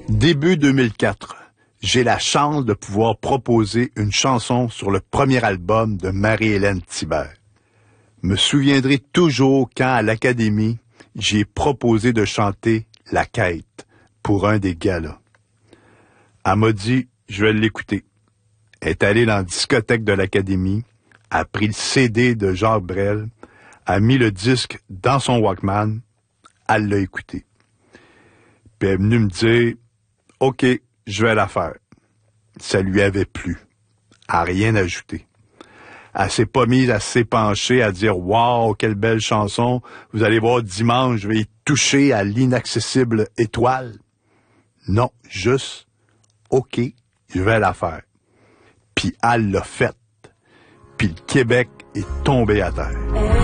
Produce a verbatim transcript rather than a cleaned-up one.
Début deux mille quatre, j'ai la chance de pouvoir proposer une chanson sur le premier album de Marie-Hélène Thibert. Me souviendrai toujours quand, à l'Académie, j'ai proposé de chanter La Quête pour un des galas. Elle m'a dit, je vais l'écouter. Elle est allée dans la discothèque de l'Académie, a pris le C D de Jacques Brel, a mis le disque dans son Walkman, elle l'a écouté. Puis elle est venue me dire, OK, je vais la faire. Ça lui avait plu. Elle n'a rien ajouté. Elle s'est pas mise à s'épancher, à dire « Wow, quelle belle chanson! Vous allez voir dimanche, je vais y toucher à l'inaccessible étoile. » Non, juste « OK, je vais la faire. » Puis elle l'a faite. Puis le Québec est tombé à terre.